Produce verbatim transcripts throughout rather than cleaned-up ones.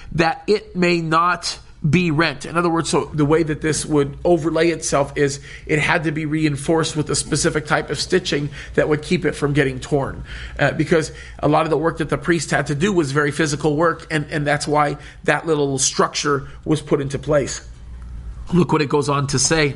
that it may not be rent. In other words, so the way that this would overlay itself is it had to be reinforced with a specific type of stitching that would keep it from getting torn. Uh, because a lot of the work that the priest had to do was very physical work, and, and that's why that little structure was put into place. Look what it goes on to say.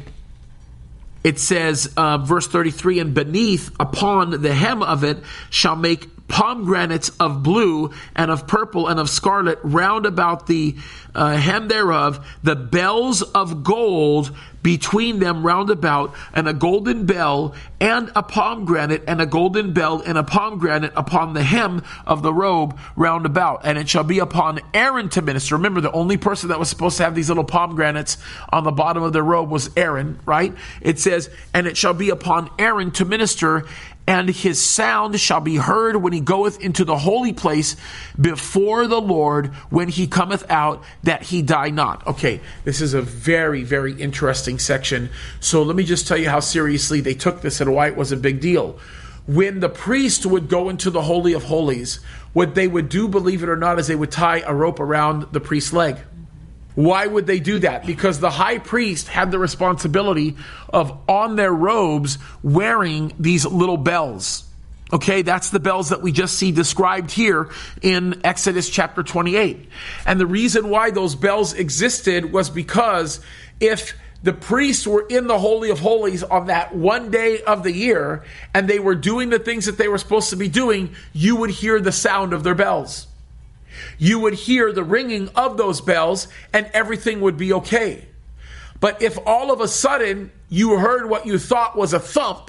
It says, uh, verse thirty-three, and beneath, upon the hem of it, shall make pomegranates of blue and of purple and of scarlet round about the uh, hem thereof, the bells of gold between them round about, and a golden bell and a pomegranate and a golden bell and a pomegranate upon the hem of the robe round about. And it shall be upon Aaron to minister. Remember, the only person that was supposed to have these little pomegranates on the bottom of their robe was Aaron, right? It says, and it shall be upon Aaron to minister, and his sound shall be heard when he goeth into the holy place before the Lord when he cometh out, that he die not. Okay, this is a very, very interesting section. So let me just tell you how seriously they took this and why it was a big deal. When the priest would go into the Holy of Holies, what they would do, believe it or not, is they would tie a rope around the priest's leg. Why would they do that? Because the high priest had the responsibility of, on their robes, wearing these little bells. Okay, that's the bells that we just see described here in Exodus chapter twenty-eight. And the reason why those bells existed was because if the priests were in the Holy of Holies on that one day of the year, and they were doing the things that they were supposed to be doing, you would hear the sound of their bells. You would hear the ringing of those bells, and everything would be okay. But if all of a sudden you heard what you thought was a thump,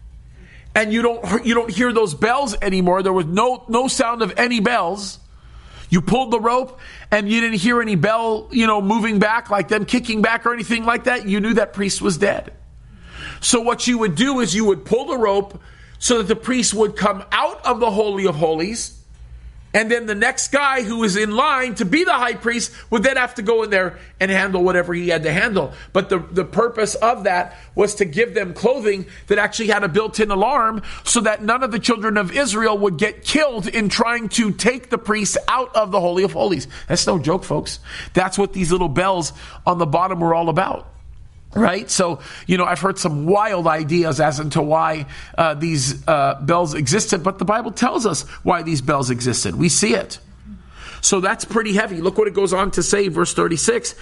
and you don't you don't hear those bells anymore, there was no no sound of any bells. You pulled the rope and you didn't hear any bell, you know, moving back, like them kicking back or anything like that. You knew that priest was dead. So what you would do is you would pull the rope so that the priest would come out of the Holy of Holies. And then the next guy who was in line to be the high priest would then have to go in there and handle whatever he had to handle. But the, the purpose of that was to give them clothing that actually had a built-in alarm so that none of the children of Israel would get killed in trying to take the priest out of the Holy of Holies. That's no joke, folks. That's what these little bells on the bottom were all about. Right? So, you know, I've heard some wild ideas as into why uh, these uh, bells existed, but the Bible tells us why these bells existed. We see it. So that's pretty heavy. Look what it goes on to say, verse thirty-six.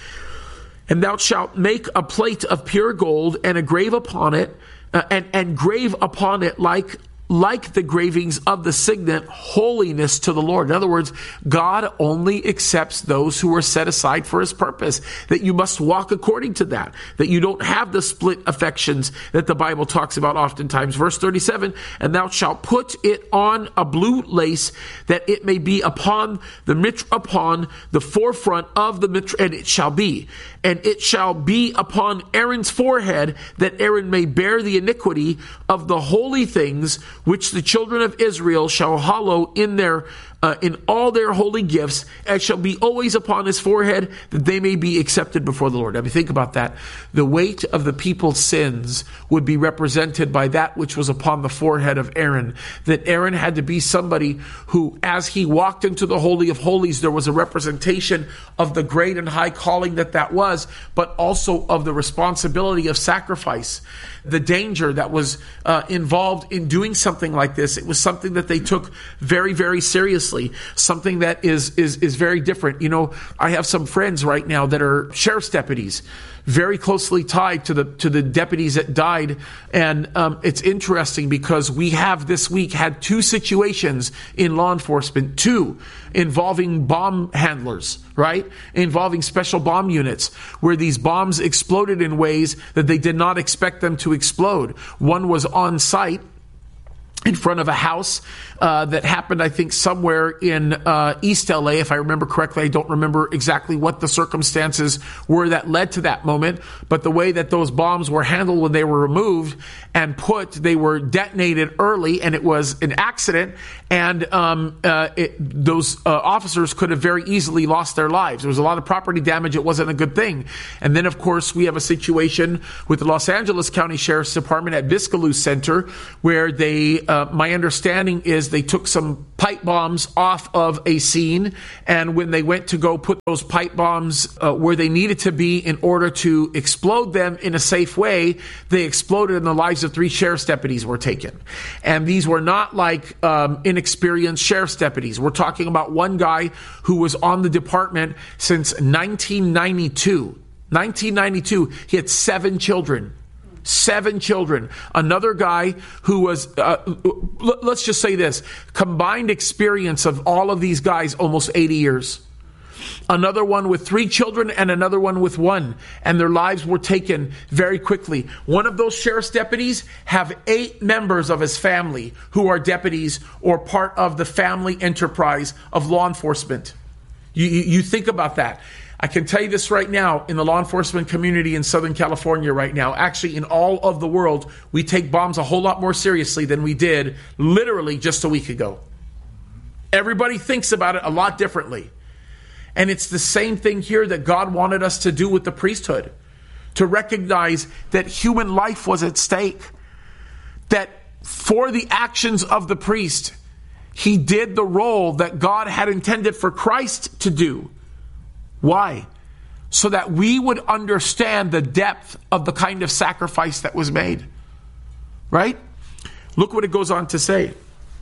And thou shalt make a plate of pure gold and a grave upon it, uh, and, and grave upon it like like the gravings of the signet, holiness to the Lord. In other words, God only accepts those who are set aside for his purpose, that you must walk according to that, that you don't have the split affections that the Bible talks about oftentimes. Verse thirty-seven, and thou shalt put it on a blue lace, that it may be upon the mitra, upon the forefront of the mitra, and it shall be. And it shall be upon Aaron's forehead, that Aaron may bear the iniquity of the holy things which the children of Israel shall hallow in their uh, in all their holy gifts, and shall be always upon his forehead, that they may be accepted before the Lord. I mean, think about that. The weight of the people's sins would be represented by that which was upon the forehead of Aaron. That Aaron had to be somebody who, as he walked into the Holy of Holies, there was a representation of the great and high calling that that was, but also of the responsibility of sacrifice. The danger that was uh, involved in doing something like this. It was something that they took very, very seriously. Something that is is is very different. You know, I have some friends right now that are sheriff's deputies, very closely tied to the to the deputies that died. And um, it's interesting because we have this week had two situations in law enforcement, two involving bomb handlers, right? Involving special bomb units, where these bombs exploded in ways that they did not expect them to explode. One was on site in front of a house uh, that happened, I think, somewhere in uh, East L A, if I remember correctly. I don't remember exactly what the circumstances were that led to that moment, but the way that those bombs were handled when they were removed and put, they were detonated early, and it was an accident, and um, uh, it, those uh, officers could have very easily lost their lives. There was a lot of property damage. It wasn't a good thing. And then, of course, we have a situation with the Los Angeles County Sheriff's Department at Biscalou Center, where they uh, my understanding is they took some pipe bombs off of a scene, and when they went to go put those pipe bombs uh, where they needed to be in order to explode them in a safe way, they exploded and the lives of three sheriff's deputies were taken. And these were not like um, inexperienced sheriff's deputies. We're talking about one guy who was on the department since nineteen ninety-two. nineteen ninety-two, he had seven children. Seven children. Another guy who was, uh, let's just say this, combined experience of all of these guys, almost eighty years. Another one with three children and another one with one. And their lives were taken very quickly. One of those sheriff's deputies have eight members of his family who are deputies or part of the family enterprise of law enforcement. You, you, you think about that. I can tell you this right now, in the law enforcement community in Southern California right now, actually in all of the world, we take bombs a whole lot more seriously than we did literally just a week ago. Everybody thinks about it a lot differently. And it's the same thing here that God wanted us to do with the priesthood. To recognize that human life was at stake. That for the actions of the priest, he did the role that God had intended for Christ to do. Why? So that we would understand the depth of the kind of sacrifice that was made. Right? Look what it goes on to say.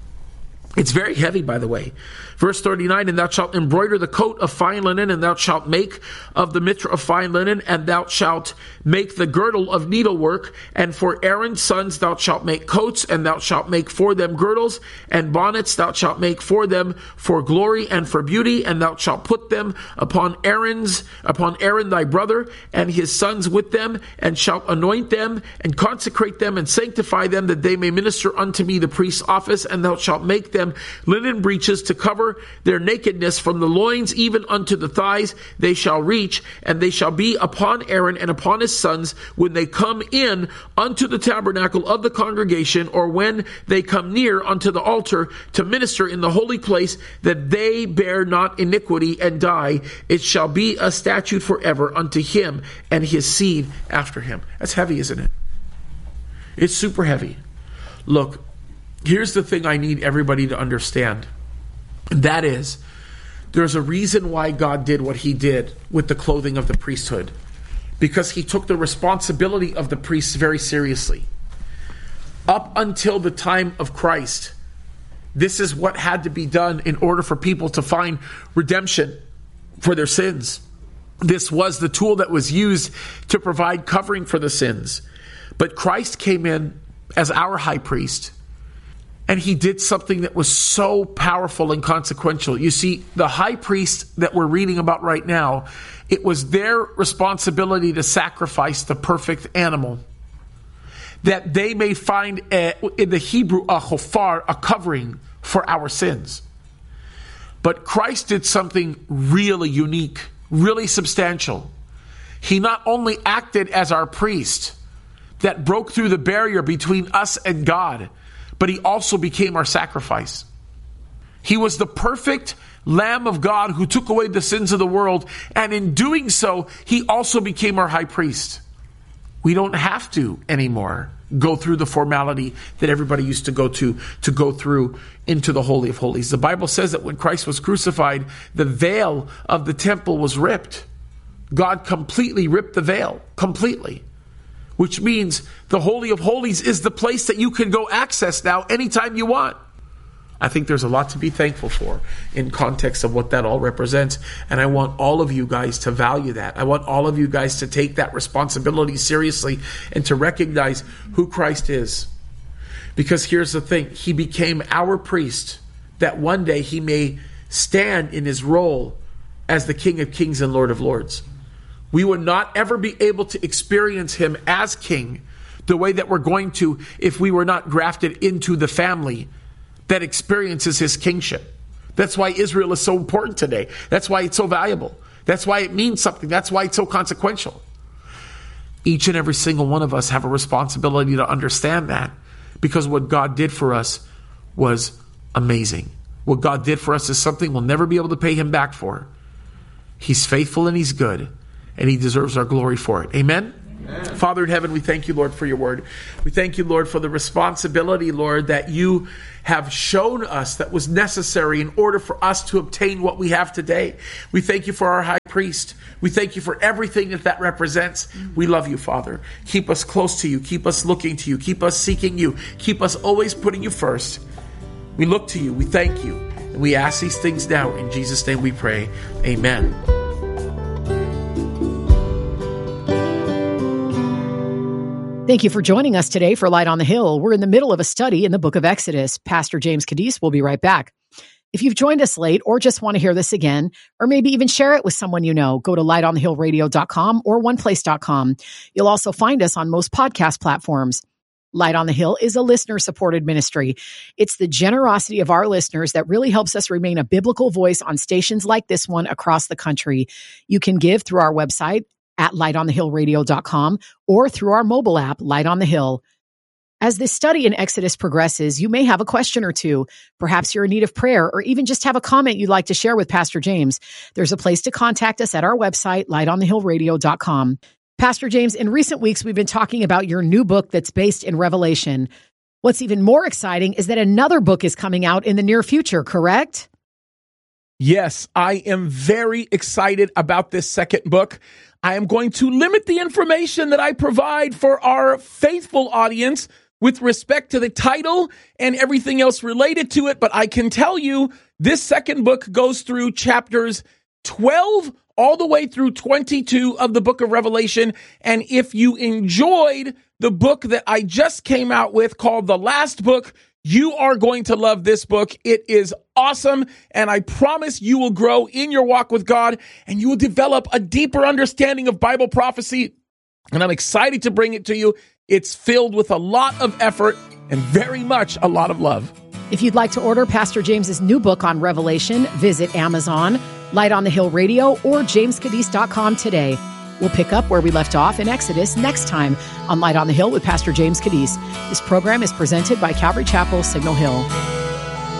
It's very heavy, by the way. Verse thirty-nine, and thou shalt embroider the coat of fine linen, and thou shalt make of the mitra of fine linen, and thou shalt make the girdle of needlework, and for Aaron's sons thou shalt make coats, and thou shalt make for them girdles, and bonnets thou shalt make for them for glory and for beauty, and thou shalt put them upon Aaron's, upon Aaron thy brother, and his sons with them, and shalt anoint them, and consecrate them, and sanctify them, that they may minister unto me the priest's office, and thou shalt make them linen breeches to cover their nakedness from the loins even unto the thighs they shall reach, and they shall be upon Aaron and upon his sons when they come in unto the tabernacle of the congregation, or when they come near unto the altar to minister in the holy place, that they bear not iniquity and die. It shall be a statute forever unto him and his seed after him. That's heavy, isn't it? It's super heavy. Look, here's the thing I need everybody to understand. And that is, there's a reason why God did what he did with the clothing of the priesthood. Because he took the responsibility of the priests very seriously. Up until the time of Christ, this is what had to be done in order for people to find redemption for their sins. This was the tool that was used to provide covering for the sins. But Christ came in as our high priest. And he did something that was so powerful and consequential. You see, the high priest that we're reading about right now, it was their responsibility to sacrifice the perfect animal, that they may find, a, in the Hebrew, a chofar, a covering for our sins. But Christ did something really unique, really substantial. He not only acted as our priest that broke through the barrier between us and God, but he also became our sacrifice. He was the perfect Lamb of God who took away the sins of the world, and in doing so, he also became our high priest. We don't have to anymore go through the formality that everybody used to go to, to go through into the Holy of Holies. The Bible says that when Christ was crucified, the veil of the temple was ripped. God completely ripped the veil, completely. Which means the Holy of Holies is the place that you can go access now anytime you want. I think there's a lot to be thankful for in context of what that all represents. And I want all of you guys to value that. I want all of you guys to take that responsibility seriously and to recognize who Christ is. Because here's the thing. He became our priest that one day he may stand in his role as the King of Kings and Lord of Lords. We would not ever be able to experience him as king the way that we're going to if we were not grafted into the family that experiences his kingship. That's why Israel is so important today. That's why it's so valuable. That's why it means something. That's why it's so consequential. Each and every single one of us have a responsibility to understand that, because what God did for us was amazing. What God did for us is something we'll never be able to pay him back for. He's faithful and he's good. And he deserves our glory for it. Amen? Amen. Father in heaven, we thank you, Lord, for your word. We thank you, Lord, for the responsibility, Lord, that you have shown us that was necessary in order for us to obtain what we have today. We thank you for our high priest. We thank you for everything that that represents. We love you, Father. Keep us close to you. Keep us looking to you. Keep us seeking you. Keep us always putting you first. We look to you. We thank you. And we ask these things now. In Jesus' name we pray. Amen. Thank you for joining us today for Light on the Hill. We're in the middle of a study in the book of Exodus. Pastor James Cadiz will be right back. If you've joined us late or just want to hear this again, or maybe even share it with someone you know, go to light on the hill radio dot com or one place dot com. You'll also find us on most podcast platforms. Light on the Hill is a listener-supported ministry. It's the generosity of our listeners that really helps us remain a biblical voice on stations like this one across the country. You can give through our website at light on the hill radio dot com or through our mobile app, Light on the Hill. As this study in Exodus progresses, you may have a question or two. Perhaps you're in need of prayer or even just have a comment you'd like to share with Pastor James. There's a place to contact us at our website, light on the hill radio dot com. Pastor James, in recent weeks, we've been talking about your new book that's based in Revelation. What's even more exciting is that another book is coming out in the near future, correct? Yes, I am very excited about this second book. I am going to limit the information that I provide for our faithful audience with respect to the title and everything else related to it, but I can tell you this second book goes through chapters twelve all the way through twenty-two of the book of Revelation. And if you enjoyed the book that I just came out with called The Last Book, you are going to love this book. It is awesome, and I promise you will grow in your walk with God, and you will develop a deeper understanding of Bible prophecy, and I'm excited to bring it to you. It's filled with a lot of effort and very much a lot of love. If you'd like to order Pastor James's new book on Revelation, visit Amazon, Light on the Hill Radio, or james cadiz dot com today. We'll pick up where we left off in Exodus next time on Light on the Hill with Pastor James Cadiz. This program is presented by Calvary Chapel, Signal Hill.